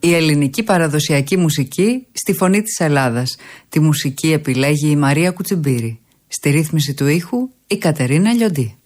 Η ελληνική παραδοσιακή μουσική στη φωνή της Ελλάδας. Τη μουσική επιλέγει η Μαρία Κουτσιμπήρη. Στη ρύθμιση του ήχου η Κατερίνα Λιοντή.